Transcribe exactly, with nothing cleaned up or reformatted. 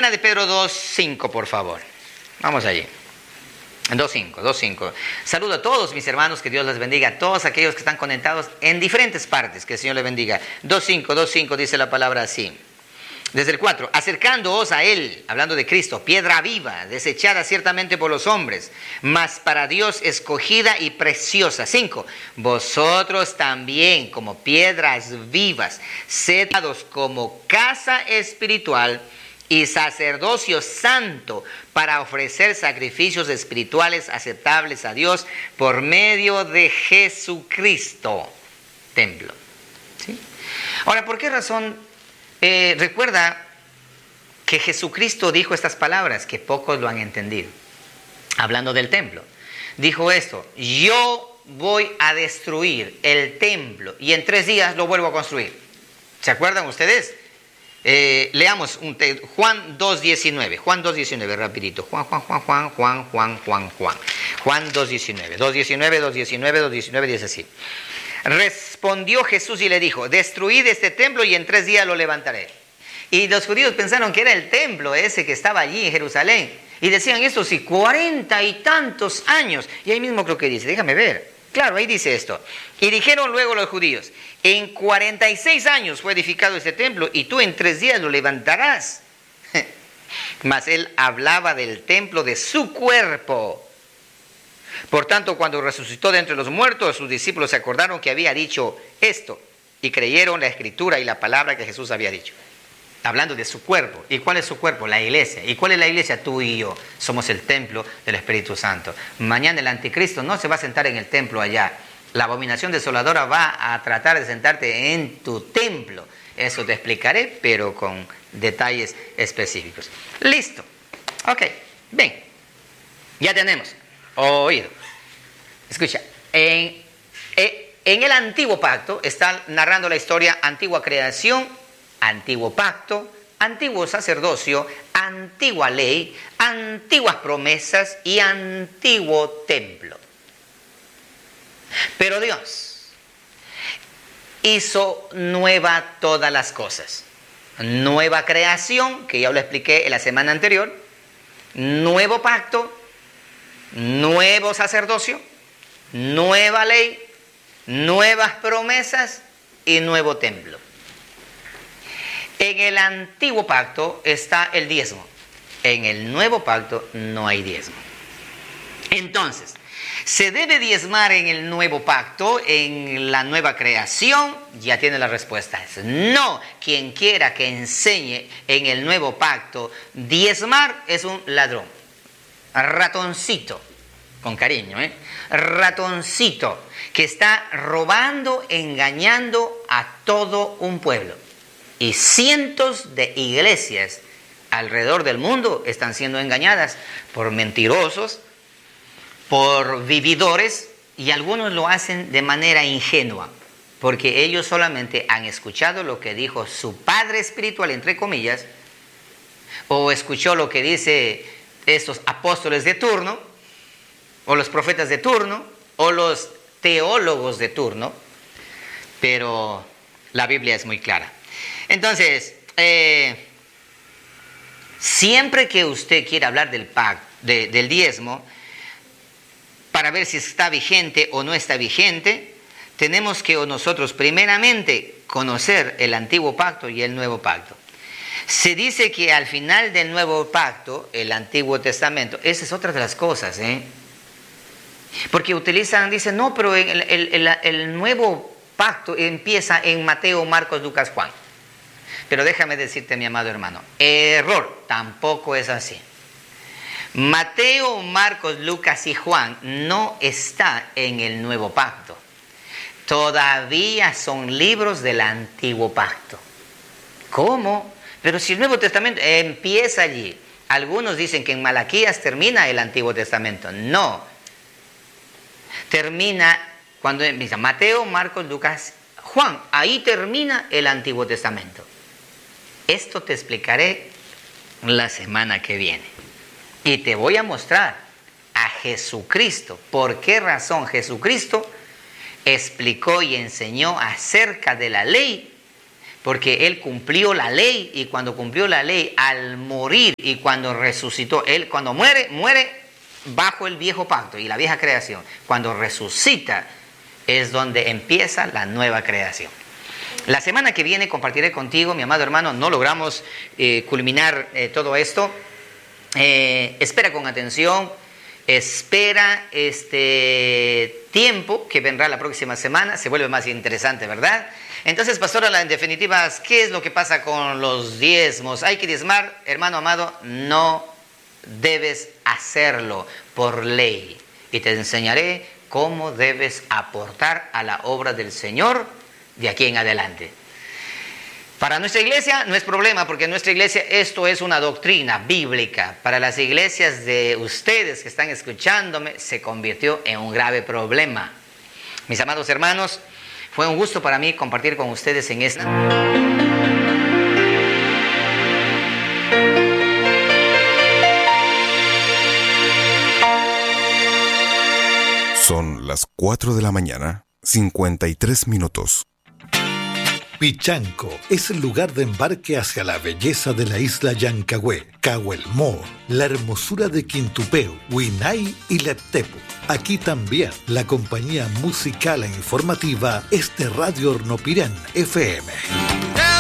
de Pedro dos cinco, por favor. Vamos allí. dos cinco, dos cinco. Saludo a todos mis hermanos, que Dios les bendiga, a todos aquellos que están conectados en diferentes partes, que el Señor les bendiga. dos cinco, dos cinco dice la palabra así. Desde el cuatro, acercándoos a Él, hablando de Cristo, piedra viva, desechada ciertamente por los hombres, mas para Dios escogida y preciosa. cinco, vosotros también como piedras vivas, sed dados como casa espiritual y sacerdocio santo para ofrecer sacrificios espirituales aceptables a Dios por medio de Jesucristo. Templo. ¿Sí? Ahora, ¿por qué razón? Eh, recuerda que Jesucristo dijo estas palabras que pocos lo han entendido. Hablando del templo, dijo esto: yo voy a destruir el templo y en tres días lo vuelvo a construir. ¿Se acuerdan ustedes? Eh, leamos un te- Juan dos diecinueve. Juan dos diecinueve, rapidito. Juan, Juan, Juan, Juan, Juan, Juan, Juan, Juan. Juan dos diecinueve. dos diecinueve, dos diecinueve, dos diecinueve dice así. Respondió Jesús y le dijo: destruid este templo y en tres días lo levantaré. Y los judíos pensaron que era el templo ese que estaba allí en Jerusalén. Y decían esto, sí, cuarenta y tantos años. Y ahí mismo creo que dice, déjame ver. Claro, ahí dice esto. Y dijeron luego los judíos: en cuarenta y seis años fue edificado este templo y tú en tres días lo levantarás. Mas él hablaba del templo de su cuerpo. Por tanto, cuando resucitó de entre los muertos, sus discípulos se acordaron que había dicho esto y creyeron la escritura y la palabra que Jesús había dicho. Hablando de su cuerpo. ¿Y cuál es su cuerpo? La iglesia. ¿Y cuál es la iglesia? Tú y yo. Somos el templo del Espíritu Santo. Mañana el anticristo no se va a sentar en el templo allá. La abominación desoladora va a tratar de sentarte en tu templo. Eso te explicaré, pero con detalles específicos. Listo. Ok. Ven. Ya tenemos oído. Escucha, en, en el antiguo pacto está narrando la historia: antigua creación, antiguo pacto, antiguo sacerdocio, antigua ley, antiguas promesas y antiguo templo. Pero Dios hizo nueva todas las cosas. Nueva creación, que ya lo expliqué en la semana anterior, nuevo pacto, nuevo sacerdocio, nueva ley, nuevas promesas y nuevo templo. En el antiguo pacto está el diezmo. En el nuevo pacto no hay diezmo. Entonces, ¿se debe diezmar en el nuevo pacto, en la nueva creación? Ya tiene la respuesta. Es no. Quien quiera que enseñe en el nuevo pacto diezmar es un ladrón. Ratoncito, con cariño, ¿eh? Ratoncito, que está robando, engañando a todo un pueblo. Y cientos de iglesias alrededor del mundo están siendo engañadas por mentirosos, por vividores, y algunos lo hacen de manera ingenua, porque ellos solamente han escuchado lo que dijo su padre espiritual, entre comillas, o escuchó lo que dice estos apóstoles de turno, o los profetas de turno, o los teólogos de turno, pero la Biblia es muy clara. Entonces, eh, siempre que usted quiera hablar del pacto, de, del diezmo, para ver si está vigente o no está vigente, tenemos que nosotros primeramente conocer el antiguo pacto y el nuevo pacto. Se dice que al final del nuevo pacto, el Antiguo Testamento, esa es otra de las cosas, ¿eh? Porque utilizan, dicen, no, pero el, el, el, el nuevo pacto empieza en Mateo, Marcos, Lucas, Juan. Pero déjame decirte, mi amado hermano, error, tampoco es así. Mateo, Marcos, Lucas y Juan no está en el nuevo pacto. Todavía son libros del antiguo pacto. ¿Cómo? Pero si el Nuevo Testamento empieza allí. Algunos dicen que en Malaquías termina el Antiguo Testamento. No. Termina cuando empieza Mateo, Marcos, Lucas, Juan. Ahí termina el Antiguo Testamento. Esto te explicaré la semana que viene. Y te voy a mostrar a Jesucristo. ¿Por qué razón Jesucristo explicó y enseñó acerca de la ley? porque Él cumplió la ley, y cuando cumplió la ley, al morir y cuando resucitó, Él cuando muere, muere bajo el viejo pacto y la vieja creación. Cuando resucita es donde empieza la nueva creación. La semana que viene compartiré contigo, mi amado hermano, no logramos eh, culminar eh, todo esto. Eh, espera con atención, espera este tiempo que vendrá la próxima semana, se vuelve más interesante, ¿verdad? Entonces, pastora, en definitiva, ¿qué es lo que pasa con los diezmos? ¿Hay que diezmar? Hermano amado, no debes hacerlo por ley. Y te enseñaré cómo debes aportar a la obra del Señor de aquí en adelante. Para nuestra iglesia no es problema, porque en nuestra iglesia esto es una doctrina bíblica. Para las iglesias de ustedes que están escuchándome, se convirtió en un grave problema. Mis amados hermanos, fue un gusto para mí compartir con ustedes en esta... Son las cuatro de la mañana, cincuenta y tres minutos. Pichanco es el lugar de embarque hacia la belleza de la isla Yancagüe, Cahuelmó, la hermosura de Quintupeu, Huinay y Leptepu. Aquí también la compañía musical e informativa es de Radio Hornopirán F M.